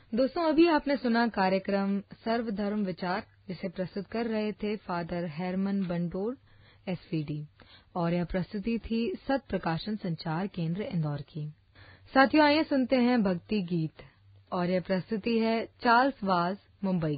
दोस्तों अभी आपने सुना कार्यक्रम सर्वधर्म विचार जिसे प्रस्तुत कर रहे थे फादर हेरमन बंडोर एसवीडी और यह प्रस्तुति थी सत प्रकाशन संचार केंद्र इंदौर की। साथियों आइए सुनते हैं भक्ति गीत और यह प्रस्तुति है चार्ल्स वाज मुंबई